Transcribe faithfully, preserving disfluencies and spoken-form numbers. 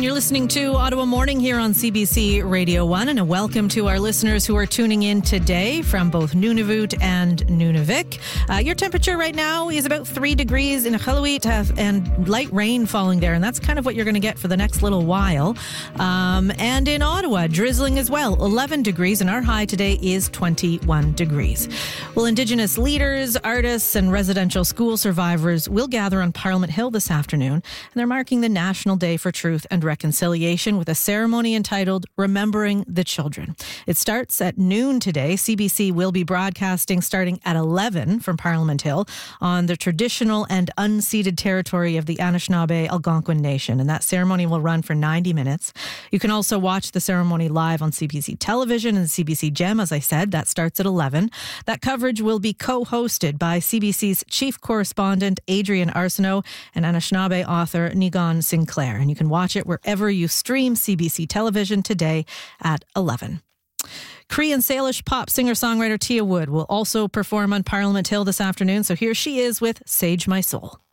And you're listening to Ottawa Morning here on C B C Radio one, and a welcome to our listeners who are tuning in today from both Nunavut and Nunavik. Uh, your temperature right now is about three degrees in Iqaluit, uh, and light rain falling there, and that's kind of what you're going to get for the next little while. Um, and in Ottawa, drizzling as well, eleven degrees, and our high today is twenty-one degrees. Well, Indigenous leaders, artists, and residential school survivors will gather on Parliament Hill this afternoon, and they're marking the National Day for Truth and Reconciliation with a ceremony entitled Remembering the Children. It starts at noon today. C B C will be broadcasting starting at eleven from Parliament Hill on the traditional and unceded territory of the Anishinaabe Algonquin Nation, and that ceremony will run for ninety minutes. You can also watch the ceremony live on C B C Television and C B C Gem, as I said. That starts at eleven. That coverage will be co-hosted by C B C's chief correspondent Adrian Arsenault and Anishinaabe author Niigaan Sinclair, and you can watch it wherever you stream C B C Television today at eleven. Cree and Salish pop singer-songwriter Tia Wood will also perform on Parliament Hill this afternoon, so here she is with Sage My Soul.